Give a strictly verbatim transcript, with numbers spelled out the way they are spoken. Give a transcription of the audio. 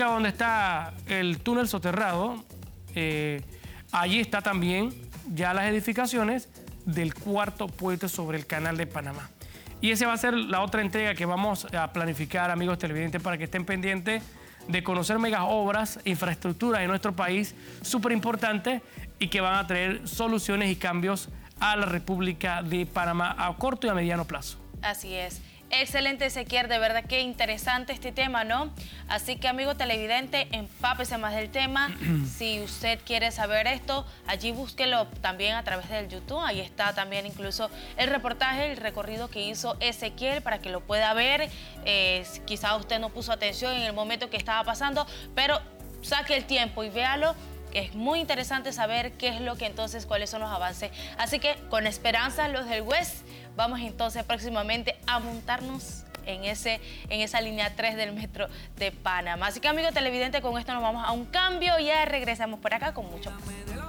cerca donde está el túnel soterrado, eh, allí está también ya las edificaciones del cuarto puente sobre el Canal de Panamá. Y esa va a ser la otra entrega que vamos a planificar, amigos televidentes, para que estén pendientes de conocer megas obras, infraestructuras en nuestro país, súper importantes y que van a traer soluciones y cambios a la República de Panamá a corto y a mediano plazo. Así es. Excelente, Ezequiel, de verdad que interesante este tema, ¿no? Así que, amigo televidente, empápese más del tema. Si usted quiere saber esto, allí búsquelo también a través del YouTube. Ahí está también incluso el reportaje, el recorrido que hizo Ezequiel para que lo pueda ver. Eh, quizá usted no puso atención en el momento que estaba pasando, pero saque el tiempo y véalo. Es muy interesante saber qué es lo que entonces, cuáles son los avances. Así que con esperanza los del West, vamos entonces próximamente a montarnos en, ese, en esa línea tres del metro de Panamá. Así que, amigo televidente, con esto nos vamos a un cambio y ya regresamos por acá con mucho más.